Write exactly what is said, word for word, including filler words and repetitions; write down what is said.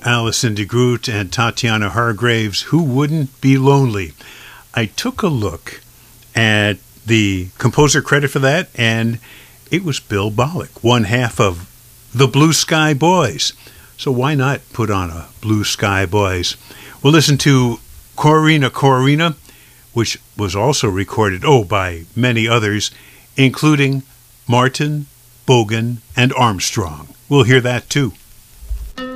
Alison DeGroot and Tatiana Hargraves, Who Wouldn't Be Lonely? I took a look at the composer credit for that, and it was Bill Bollock, one half of the Blue Sky Boys. So why not put on a Blue Sky Boys? We'll listen to Corrina Corrina, which was also recorded, oh, by many others, including Martin, Bogan, and Armstrong. We'll hear that too.